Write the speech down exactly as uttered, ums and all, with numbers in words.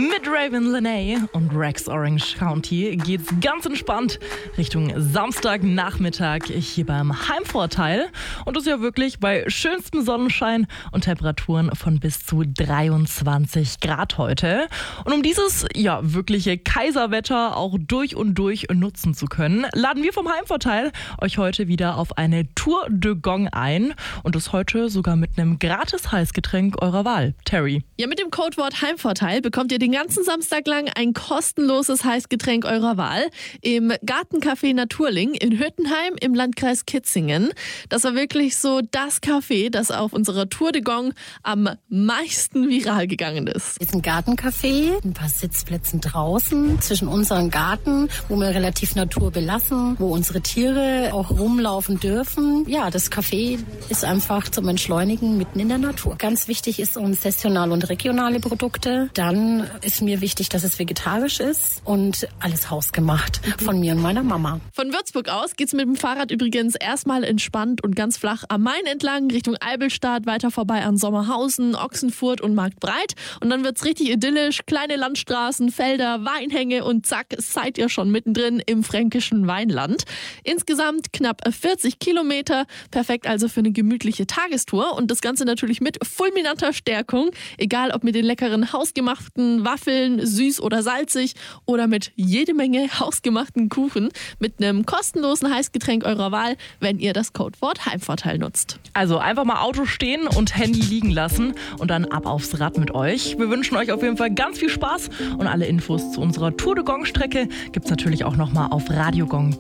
Mit Raven Lene und Rex Orange County geht's ganz entspannt Richtung Samstagnachmittag hier beim Heimvorteil. Und das ist ja wirklich bei schönstem Sonnenschein und Temperaturen von bis zu dreiundzwanzig Grad heute. Und um dieses ja wirkliche Kaiserwetter auch durch und durch nutzen zu können, laden wir vom Heimvorteil euch heute wieder auf eine Tour de Gong ein. Und das heute sogar mit einem gratis Heißgetränk eurer Wahl. Terry. Ja, mit dem Codewort Heimvorteil bekommt ihr den ganzen Samstag lang ein kostenloses Heißgetränk eurer Wahl im Gartencafé Naturling in Hüttenheim im Landkreis Kitzingen. Das war wirklich so das Café, das auf unserer Tour de Gong am meisten viral gegangen ist. Es ist ein Gartencafé, ein paar Sitzplätze draußen zwischen unserem Garten, wo wir relativ naturbelassen, wo unsere Tiere auch rumlaufen dürfen. Ja, das Café ist einfach zum Entschleunigen mitten in der Natur. Ganz wichtig ist uns saisonale und regionale Produkte. Dann ist mir wichtig, dass es vegetarisch ist und alles hausgemacht von mir und meiner Mama. Von Würzburg aus geht's mit dem Fahrrad übrigens erstmal entspannt und ganz flach am Main entlang Richtung Albelstadt, weiter vorbei an Sommerhausen, Ochsenfurt und Marktbreit. Und dann wird's richtig idyllisch, kleine Landstraßen, Felder, Weinhänge und zack, seid ihr schon mittendrin im fränkischen Weinland. Insgesamt knapp vierzig Kilometer, perfekt also für eine gemütliche Tagestour und das Ganze natürlich mit fulminanter Stärkung, egal ob mit den leckeren hausgemachten Waffeln, süß oder salzig oder mit jede Menge hausgemachten Kuchen mit einem kostenlosen Heißgetränk eurer Wahl, wenn ihr das Codewort Heimvorteil nutzt. Also einfach mal Auto stehen und Handy liegen lassen und dann ab aufs Rad mit euch. Wir wünschen euch auf jeden Fall ganz viel Spaß und alle Infos zu unserer Tour de Gong Strecke gibt's natürlich auch nochmal auf radiogong